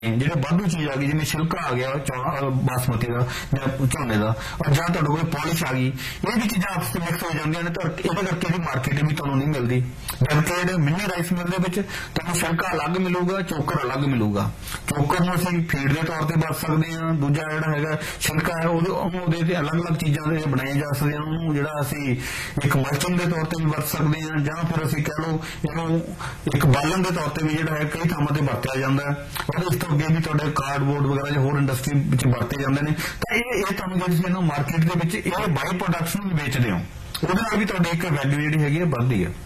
ਜਿਹੜੇ ਵਾਧੂ ਚੀਜ਼ ਆ ਗਈ, ਜਿਵੇਂ ਛਿਲਕਾ ਆ ਗਿਆ ਬਾਸਮਤੀ ਦਾ ਜਾਂ ਝੋਨੇ ਦਾ, ਔਰ ਜਾਂ ਤੁਹਾਡੇ ਕੋਲ ਪੋਲਿਸ਼ ਆ ਗਈ, ਇਹ ਵੀ ਚੀਜ਼ਾਂ ਆਪਸ ਵਿੱਚ ਮਿਕਸ ਹੋ ਜਾਂਦੀਆਂ ਨੇ ਤਾਂ ਇਹਦੇ ਕਰਕੇ ਇਹਦੀ ਮਾਰਕੀਟ ਵੀ ਤੁਹਾਨੂੰ ਨਹੀਂ ਮਿਲਦੀ। ਜਦਕਿ ਜਿਹੜੇ ਮਿੰਨੀ ਰਾਈਸ ਮਿਲ ਦੇ ਵਿੱਚ ਤੁਹਾਨੂੰ ਛਿਲਕਾ ਅਲੱਗ ਮਿਲੂਗਾ, ਚੋਕਰ ਅਲੱਗ ਮਿਲੂਗਾ। ਚੋਕਰ ਨੂੰ ਅਸੀਂ ਫੀਡ ਦੇ ਤੌਰ ਤੇ ਵਰਤ ਸਕਦੇ ਹਾਂ, ਦੂਜਾ ਜਿਹੜਾ ਹੈਗਾ ਛਿਲਕਾ ਹੈ ਉਹਦੇ ਤੇ ਅਲੱਗ-ਅਲੱਗ ਚੀਜ਼ਾਂ ਦੇ ਬਣਾਏ ਜਾ ਸਕਦੇ ਹਨ। ਉਹਨੂੰ ਜਿਹੜਾ ਅਸੀਂ ਇੱਕ ਮਲਚਿੰਗ ਦੇ ਤੌਰ ਤੇ ਵੀ ਵਰਤ ਸਕਦੇ ਹਾਂ, ਜਾਂ ਫਿਰ ਅਸੀਂ ਕਹਿ ਲਓ ਇਹਨੂੰ ਇੱਕ ਬਾਲਣ ਦੇ ਤੌਰ ਤੇ ਵੀ ਜਿਹੜਾ ਹੈ ਕਈ ਥਾਵਾਂ ਤੇ ਵਰਤਿਆ ਜਾਂਦਾ ਹੈ। ਔਰ ਇਸ ਤੋਂ ਅੱਗੇ ਵੀ ਤੁਹਾਡੇ ਕਾਰਡਬੋਰਡ ਵਗੈਰਾ ਜਾਂ ਹੋਰ ਇੰਡਸਟਰੀ ਵਿੱਚ ਵਰਤੇ ਜਾਂਦੇ ਨੇ। ਤਾਂ ਇਹ ਤੁਹਾਨੂੰ ਜੇ ਤੁਸੀਂ ਇਹਨੂੰ ਮਾਰਕੀਟ ਦੇ ਵਿੱਚ ਇਹ ਬਾਈ ਪ੍ਰੋਡਕਟਸ ਨੂੰ ਵੇਚਦੇ ਹੋ, ਉਹਦੇ ਨਾਲ ਵੀ ਤੁਹਾਡੀ ਇੱਕ ਵੈਲਿਊ ਜਿਹੜੀ ਹੈਗੀ ਹੈ ਵੱਧਦੀ ਹੈ।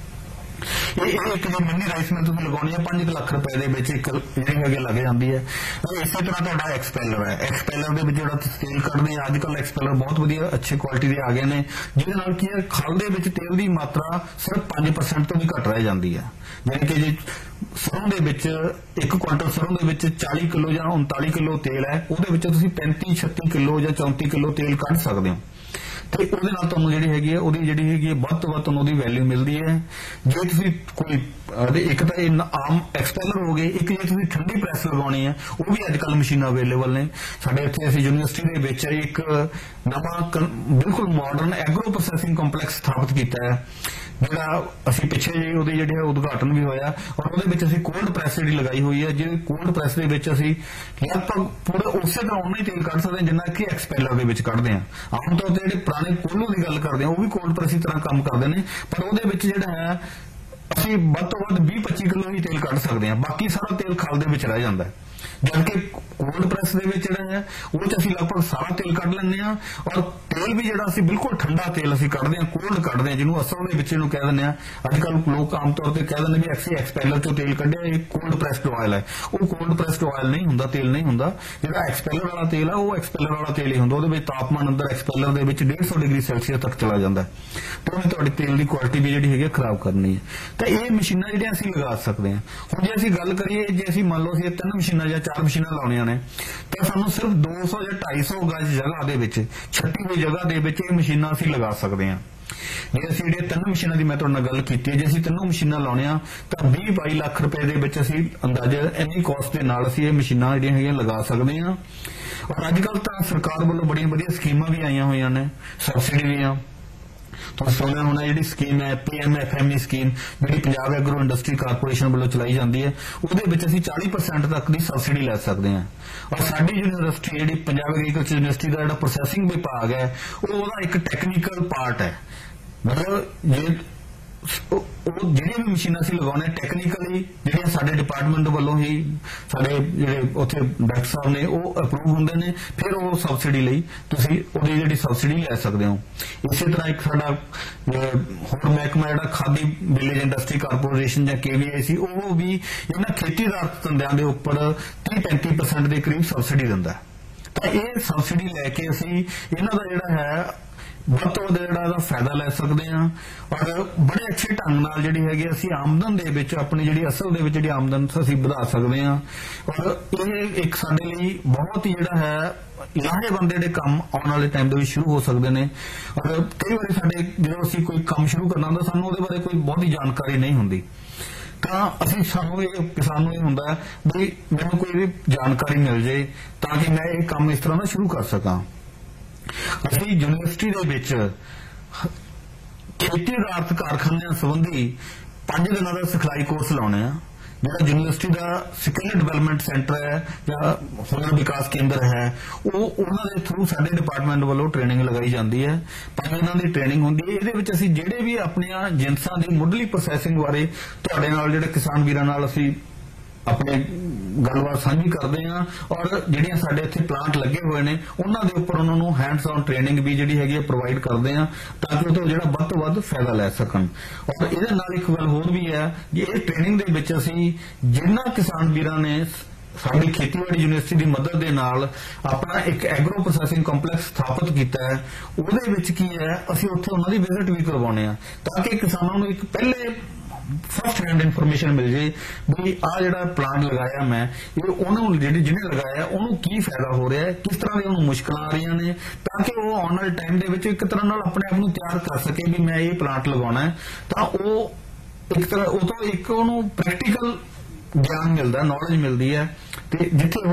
ਇਹ ਇੱਕ ਜੋ ਮਿੰਨੀ ਰਾਈਸ ਮਿਲ ਤੁਸੀਂ ਲਗਾਉਣੀ ਹੈ 5 ਲੱਖ ਰੁਪਏ ਦੇ ਵਿੱਚ ਇੱਕ ਜਿਹੜੀ ਹੈਗੀ ਲੱਗ ਜਾਂਦੀ ਹੈ। ਇਸੇ ਤਰ੍ਹਾਂ ਤੁਹਾਡਾ ਐਕਸਪੈਲਰ ਹੈ, ਐਕਸਪੈਲਰ ਦੇ ਵਿੱਚ ਜਿਹੜਾ ਤੁਸੀਂ ਤੇਲ ਕੱਢਦੇ ਆ, ਅੱਜ ਕੱਲ੍ਹ ਐਕਸਪੈਲਰ ਬਹੁਤ ਵਧੀਆ ਅੱਛੀ ਕੁਆਲਿਟੀ ਦੇ ਆ ਗਏ ਨੇ, ਜਿਹਦੇ ਨਾਲ ਕੀ ਹੈ ਖਲ ਦੇ ਵਿੱਚ ਤੇਲ ਦੀ ਮਾਤਰਾ ਸਿਰਫ 5% ਤੋਂ ਵੀ ਘੱਟ ਰਹਿ ਜਾਂਦੀ ਹੈ। ਜਾਣੀ ਕਿ ਜੇ ਸਰੋਂ ਦੇ ਵਿੱਚ 1 ਕੁਇੰਟਲ ਸਰੋਂ ਦੇ ਵਿੱਚ 40 ਕਿਲੋ ਜਾਂ 39 ਕਿਲੋ ਤੇਲ ਹੈ, ਉਹਦੇ ਵਿੱਚ ਤੁਸੀਂ 35-36 ਕਿਲੋ ਜਾਂ 34 ਕਿਲੋ ਤੇਲ ਕੱਢ ਸਕਦੇ ਹੋ। ਤੇ ਉਹਦੇ ਨਾਲ ਤੁਹਾਨੂੰ ਜਿਹੜੀ ਹੈਗੀ ਹੈ ਉਹਦੀ ਜਿਹੜੀ ਹੈਗੀ ਹੈ ਵੱਧ ਤੋਂ ਵੱਧ ਤੁਹਾਨੂੰ ਉਹਦੀ ਵੈਲਿਊ ਮਿਲਦੀ ਹੈ। ਜੇ ਤੁਸੀਂ ਕੋਈ ਇੱਕ ਤਾਂ ਇਹ ਆਮ ਐਕਸਪੈਲਰ ਹੋ ਗਏ, ਇੱਕ ਜੇ ਤੁਸੀਂ ਠੰਡੀ ਪ੍ਰੈਸ ਲਗਾਉਣੀ ਹੈ ਉਹ ਵੀ ਅੱਜ ਕੱਲ੍ਹ ਮਸ਼ੀਨਾਂ ਅਵੇਲੇਬਲ ਨੇ। ਸਾਡੇ ਇੱਥੇ ਅਸੀਂ ਯੂਨੀਵਰਸਿਟੀ ਦੇ ਵਿੱਚ ਇੱਕ ਨਵਾਂ ਬਿਲਕੁਲ ਮਾਡਰਨ ਐਗਰੋ ਪ੍ਰੋਸੈਸਿੰਗ ਕੰਪਲੈਕਸ ਸਥਾਪਿਤ ਕੀਤਾ ਹੈ, ਜਿਹੜਾ ਅਸੀਂ ਪਿੱਛੇ ਜਿਹੇ ਉਹਦੇ ਜਿਹੜੇ ਉਦਘਾਟਨ ਵੀ ਹੋਇਆ, ਔਰ ਉਹਦੇ ਵਿੱਚ ਅਸੀਂ ਕੋਲਡ ਪ੍ਰੈਸ ਜਿਹੜੀ ਲਗਾਈ ਹੋਈ ਹੈ, ਜਿਹਦੇ ਕੋਲਡ ਪ੍ਰੈਸ ਦੇ ਵਿੱਚ ਅਸੀਂ ਲਗਭਗ ਪੂਰਾ ਉਸੇ ਤਰ੍ਹਾਂ ਉਨਾ ਹੀ ਤੇਲ ਕੱਢ ਸਕਦੇ ਹਾਂ ਜਿੰਨਾ ਕਿ ਐਕਸਪੈਲਰ ਦੇ ਵਿੱਚ ਕੱਢਦੇ ਹਾਂ। ਆਮ ਤੌਰ ਤੇ ਜਿਹੜੇ ਪੁਰਾਣੇ ਕੋਲੂ ਦੀ ਗੱਲ ਕਰਦੇ ਹਾਂ ਉਹ ਵੀ ਕੋਲਡ ਪ੍ਰੈਸ ਦੀ ਤਰ੍ਹਾਂ ਕੰਮ ਕਰਦੇ ਨੇ, ਪਰ ਉਹਦੇ ਵਿੱਚ ਜਿਹੜਾ ਹੈ ਅਸੀਂ ਵੱਧ ਤੋਂ ਵੱਧ 20-25 ਕਿਲੋ ਹੀ ਤੇਲ ਕੱਢ ਸਕਦੇ ਹਾਂ, ਬਾਕੀ ਸਾਰਾ ਤੇਲ ਖਲ ਦੇ ਵਿੱਚ ਰਹਿ ਜਾਂਦਾ ਹੈ। ਜਦਕਿ ਕੋਲਡ ਪ੍ਰੈਸ ਦੇ ਵਿੱਚ ਜਿਹੜਾ ਹੈ ਉਹ 'ਚ ਅਸੀਂ ਲਗਭਗ ਸਾਰਾ ਤੇਲ ਕੱਢ ਲੈਂਦੇ ਹਾਂ, ਔਰ ਤੇਲ ਵੀ ਜਿਹੜਾ ਅਸੀਂ ਬਿਲਕੁਲ ਠੰਡਾ ਤੇਲ ਅਸੀਂ ਕੱਢਦੇ ਹਾਂ, ਕੋਲਡ ਕੱਢਦੇ ਹਾਂ, ਜਿਹਨੂੰ ਅਸਲ ਦੇ ਵਿੱਚ ਇਹਨੂੰ ਕਹਿ ਦਿੰਦੇ ਹਾਂ। ਅੱਜ ਕੱਲ੍ਹ ਲੋਕ ਆਮ ਤੌਰ ਤੇ ਕਹਿ ਦਿੰਦੇ ਵੀ ਅਸੀਂ ਐਕਸਪੈਲਰ ਚੋਂ ਤੇਲ ਕੱਢਿਆ, ਇਹ ਕੋਲਡ ਪ੍ਰੈਸਡ ਆਇਲ ਹੈ। ਉਹ ਕੋਲਡ ਪ੍ਰੈਸਡ ਆਇਲ ਨਹੀਂ ਹੁੰਦਾ, ਤੇਲ ਨਹੀਂ ਹੁੰਦਾ। ਜਿਹੜਾ ਐਕਸਪੈਲਰ ਵਾਲਾ ਤੇਲ ਹੈ ਉਹ ਐਕਸਪੈਲਰ ਵਾਲਾ ਤੇਲ ਹੀ ਹੁੰਦਾ, ਉਹਦੇ ਵਿੱਚ ਤਾਪਮਾਨ ਅੰਦਰ ਐਕਸਪੈਲਰ ਦੇ ਵਿੱਚ 150 ਡਿਗਰੀ ਸੈਲਸੀਅਸ ਤੱਕ ਚਲਾ ਜਾਂਦਾ, ਤੇ ਉਹਨੇ ਤੁਹਾਡੀ ਤੇਲ ਦੀ ਕੁਆਲਿਟੀ ਵੀ ਜਿਹੜੀ ਹੈਗੀ ਖਰਾਬ ਕਰਨੀ ਹੈ। ਤਾਂ ਇਹ ਮਸ਼ੀਨਾਂ ਜਿਹੜੀਆਂ ਅਸੀਂ ਲਗਾ ਸਕਦੇ ਹਾਂ। ਹੁਣ ਜੇ ਅਸੀਂ ਗੱਲ ਕਰੀਏ, ਜੇ ਅਸੀਂ ਮੰਨ ਲਓ ਅਸੀਂ 3 ਮਸ਼ੀਨਾਂ ਜਾਂ 4 ਮਸ਼ੀਨਾਂ ਲਾਉਣੀਆਂ ਨੇ, ਤਾਂ ਸਾਨੂੰ ਸਿਰਫ 200 ਜਾਂ 250 ਗਜ ਜਗ੍ਹਾ ਦੇ ਵਿੱਚ, ਛੱਟੀ ਹੋਈ ਜਗ੍ਹਾ ਦੇ ਵਿੱਚ ਇਹ ਮਸ਼ੀਨਾਂ ਅਸੀਂ ਲਗਾ ਸਕਦੇ ਹਾਂ। ਜੇ ਅਸੀਂ ਜਿਹੜੀਆਂ 3 ਮਸ਼ੀਨਾਂ ਦੀ ਮੈਂ ਤੁਹਾਡੇ ਨਾਲ ਗੱਲ ਕੀਤੀ ਹੈ, ਜੇ ਅਸੀਂ 3 ਮਸ਼ੀਨਾਂ ਲਾਉਣੇ ਆ ਤਾਂ 20-22 ਲੱਖ ਰੁਪਏ ਦੇ ਵਿੱਚ ਅਸੀਂ ਅੰਦਾਜ਼ਾ ਇੰਨੀ ਕਾਸਟ ਦੇ ਨਾਲ ਅਸੀਂ ਇਹ ਮਸ਼ੀਨਾਂ ਜਿਹੜੀਆਂ ਹੈਗੀਆਂ ਲਗਾ ਸਕਦੇ ਹਾਂ। ਔਰ ਅੱਜ ਕੱਲ੍ਹ ਤਾਂ ਸਰਕਾਰ ਵੱਲੋਂ ਬੜੀਆਂ ਵਧੀਆ ਸਕੀਮਾਂ ਵੀ ਆਈਆਂ ਹੋਈਆਂ ਨੇ, ਸਬਸਿਡੀ ਵੀ ਆ। ਤੁਸੀਂ ਸੁਣਿਆ ਹੋਣਾ ਜਿਹੜੀ ਸਕੀਮ ਹੈ PMFME ਸਕੀਮ, ਜਿਹੜੀ ਪੰਜਾਬ ਐਗਰੋ ਇੰਡਸਟਰੀ ਕਾਰਪੋਰੇਸ਼ਨ ਵੱਲੋਂ ਚਲਾਈ ਜਾਂਦੀ ਹੈ, ਉਹਦੇ ਵਿੱਚ ਅਸੀਂ 40% ਤੱਕ ਦੀ ਸਬਸਿਡੀ ਲੈ ਸਕਦੇ ਹਾਂ। ਔਰ ਸਾਡੀ ਯੂਨੀਵਰਸਿਟੀ ਜਿਹੜੀ ਪੰਜਾਬ ਐਗਰੀਕਲਚਰ ਯੂਨੀਵਰਸਿਟੀ ਦਾ ਜਿਹੜਾ ਪ੍ਰੋਸੈਸਿੰਗ ਵਿਭਾਗ ਹੈ, ਉਹਦਾ ਇੱਕ ਟੈਕਨੀਕਲ ਪਾਰਟ ਹੈ। ਮਤਲਬ ਉਹ ਜਿਹੜੀਆਂ ਵੀ ਮਸ਼ੀਨਾਂ ਅਸੀਂ ਲਗਾਉਣੇ ਟੈਕਨੀਕਲੀ ਜਿਹੜੀਆਂ ਸਾਡੇ ਡਿਪਾਰਟਮੈਂਟ ਵੱਲੋਂ ਹੀ ਸਾਡੇ ਜਿਹੜੇ ਉੱਥੇ ਡਾਕਟਰ ਸਾਹਿਬ ਨੇ ਉਹ ਅਪਰੂਵ ਹੁੰਦੇ ਨੇ, ਫਿਰ ਉਹ ਸਬਸਿਡੀ ਲਈ ਤੁਸੀਂ ਉਹਦੀ ਜਿਹੜੀ ਸਬਸਿਡੀ ਲੈ ਸਕਦੇ ਹੋ। ਇਸੇ ਤਰ੍ਹਾਂ ਇੱਕ ਸਾਡਾ ਹੋਰ ਮਹਿਕਮਾ ਜਿਹੜਾ ਖਾਦੀ ਵਿਲੇਜ ਇੰਡਸਟਰੀ ਕਾਰਪੋਰੇਸ਼ਨ ਜਾਂ KVIC, ਉਹ ਵੀ ਇਹਨਾਂ ਖੇਤੀ ਆਧਾਰਿਤ ਧੰਦਿਆਂ ਦੇ ਉੱਪਰ 30-35% ਦੇ ਕਰੀਬ ਸਬਸਿਡੀ ਦਿੰਦਾ। ਤਾਂ ਇਹ ਸਬਸਿਡੀ ਲੈ ਕੇ ਅਸੀਂ ਇਹਨਾਂ ਦਾ ਜਿਹੜਾ ਹੈ ਵੱਧ ਤੋਂ ਵੱਧ ਜਿਹੜਾ ਇਹਦਾ ਫਾਇਦਾ ਲੈ ਸਕਦੇ ਹਾਂ, ਔਰ ਬੜੇ ਅੱਛੇ ਢੰਗ ਨਾਲ ਜਿਹੜੀ ਹੈਗੀ ਅਸੀਂ ਆਮਦਨ ਦੇ ਵਿੱਚ ਆਪਣੀ ਜਿਹੜੀ ਅਸਲ ਦੇ ਵਿੱਚ ਜਿਹੜੀ ਆਮਦਨ ਅਸੀਂ ਵਧਾ ਸਕਦੇ ਹਾਂ। ਔਰ ਇਹ ਇੱਕ ਸਾਡੇ ਲਈ ਬਹੁਤ ਹੀ ਜਿਹੜਾ ਹੈ ਲਾਹੇਵੰਦ ਜਿਹੜੇ ਕੰਮ ਆਉਣ ਵਾਲੇ ਟਾਈਮ ਦੇ ਵਿੱਚ ਸ਼ੁਰੂ ਹੋ ਸਕਦੇ ਨੇ। ਔਰ ਕਈ ਵਾਰੀ ਸਾਡੇ ਜਦੋਂ ਅਸੀਂ ਕੋਈ ਕੰਮ ਸ਼ੁਰੂ ਕਰਨਾ ਹੁੰਦਾ, ਸਾਨੂੰ ਉਹਦੇ ਬਾਰੇ ਕੋਈ ਬਹੁਤੀ ਜਾਣਕਾਰੀ ਨਹੀਂ ਹੁੰਦੀ, ਤਾਂ ਸਾਨੂੰ ਇਹ ਹੁੰਦਾ ਵੀ ਮੈਨੂੰ ਕੋਈ ਵੀ ਜਾਣਕਾਰੀ ਮਿਲ ਜੇ ਤਾਂ ਕਿ ਮੈਂ ਇਹ ਕੰਮ ਇਸ ਤਰ੍ਹਾਂ ਦਾ ਸ਼ੁਰੂ ਕਰ ਸਕਾਂ। ਅਸੀਂ ਯੂਨੀਵਰਸਿਟੀ ਦੇ ਵਿੱਚ ਖੇਤੀ ਆਧਾਰਿਤ ਕਾਰਖਾਨਿਆਂ ਸੰਬੰਧੀ 5 ਦਿਨਾਂ ਦਾ ਸਿਖਲਾਈ ਕੋਰਸ ਲਾਉਣੇ ਆ, ਜਿਹੜਾ ਯੂਨੀਵਰਸਿਟੀ ਦਾ ਸਕਿੱਲ ਡਿਵੈਲਪਮੈਂਟ ਸੈਂਟਰ ਹੈ ਜਾਂ ਹੁਨਰ ਵਿਕਾਸ ਕੇਂਦਰ ਹੈ, ਉਹਨਾਂ ਦੇ ਥਰੂ ਸਾਡੇ ਡਿਪਾਰਟਮੈਂਟ ਵੱਲੋਂ ਟ੍ਰੇਨਿੰਗ ਲਗਾਈ ਜਾਂਦੀ ਹੈ। 5 ਦਿਨਾਂ ਦੀ ਟ੍ਰੇਨਿੰਗ ਹੁੰਦੀ ਹੈ। ਇਹਦੇ ਵਿੱਚ ਅਸੀਂ ਜਿਹੜੇ ਵੀ ਆਪਣੀਆਂ ਜਿਨਸਾਂ ਦੀ ਮੁੱਢਲੀ ਪ੍ਰੋਸੈਸਿੰਗ ਬਾਰੇ ਤੁਹਾਡੇ ਨਾਲ ਜਿਹੜੇ ਕਿਸਾਨ ਵੀਰਾਂ ਨਾਲ ਅਸੀਂ ਆਪਣੇ ਗੱਲਬਾਤ ਸਾਂਝੀ ਕਰਦੇ ਹਾਂ, ਔਰ ਜਿਹੜੀਆਂ ਸਾਡੇ ਇੱਥੇ ਪਲਾਂਟ ਲੱਗੇ ਹੋਏ ਨੇ ਉਹਨਾਂ ਦੇ ਉੱਪਰ ਉਹਨਾਂ ਨੂੰ ਹੈਂਡਸ ਔਨ ਟ੍ਰੇਨਿੰਗ ਵੀ ਜਿਹੜੀ ਹੈਗੀ ਪ੍ਰੋਵਾਈਡ ਕਰਦੇ ਹਾਂ, ਤਾਂ ਕਿ ਉਹ ਤੋਂ ਜਿਹੜਾ ਵੱਧ ਤੋਂ ਵੱਧ ਫਾਇਦਾ ਲੈ ਸਕਣ। ਔਰ ਇਹਦੇ ਨਾਲ ਇੱਕ ਗੱਲ ਹੋਰ ਵੀ ਹੈ ਕਿ ਇਹ ਟ੍ਰੇਨਿੰਗ ਦੇ ਵਿੱਚ ਅਸੀਂ ਜਿਨ੍ਹਾਂ ਕਿਸਾਨ ਵੀਰਾਂ ਨੇ ਸਾਡੀ ਖੇਤੀਬਾੜੀ ਯੂਨੀਵਰਸਿਟੀ ਦੀ ਮਦਦ ਦੇ ਨਾਲ ਆਪਣਾ ਇੱਕ ਐਗਰੋ ਪ੍ਰੋਸੈਸਿੰਗ ਕੰਪਲੈਕਸ ਸਥਾਪਿਤ ਕੀਤਾ ਹੈ, ਉਹਦੇ ਵਿੱਚ ਕੀ ਹੈ ਅਸੀਂ ਉੱਥੇ ਉਹਨਾਂ ਦੀ ਵਿਜ਼ਿਟ ਵੀ ਕਰਵਾਉਂਦੇ ਹਾਂ, ਤਾਂ ਕਿ ਕਿਸਾਨਾਂ ਨੂੰ ਇੱਕ ਪਹਿਲੇ ਫਸਟ ਹੈਂਡ ਇਨਫੋਰਮੇਸ਼ਨ ਮਿਲ ਜੇ ਵੀ ਆਹ ਜਿਹੜਾ ਪਲਾਂਟ ਲਗਾਇਆ ਮੈਂ, ਇਹ ਉਹਨੂੰ ਜਿਹਨੇ ਲਗਾਇਆ ਉਹਨੂੰ ਕੀ ਫਾਇਦਾ ਹੋ ਰਿਹਾ ਹੈ, ਕਿਸ ਤਰ੍ਹਾਂ ਦੀਆਂ ਉਹਨੂੰ ਮੁਸ਼ਕਲਾਂ ਆ ਰਹੀਆਂ ਨੇ, ਤਾਂ ਕਿ ਉਹ ਆਉਣ ਵਾਲੇ ਟਾਈਮ ਦੇ ਵਿੱਚ ਇੱਕ ਤਰ੍ਹਾਂ ਨਾਲ ਆਪਣੇ ਆਪ ਨੂੰ ਤਿਆਰ ਕਰ ਸਕੇ ਵੀ ਮੈਂ ਇਹ ਪਲਾਂਟ ਲਗਾਉਣਾ ਹੈ। ਤਾਂ ਉਹ ਇੱਕ ਤਰ੍ਹਾਂ ਉਹ ਤੋਂ ਇੱਕ ਉਹਨੂੰ ਪ੍ਰੈਕਟੀਕਲ ਗਿਆਨ ਮਿਲਦਾ, ਨੌਲੇਜ ਮਿਲਦੀ ਹੈ, ਤੇ ਜਿੱਥੇ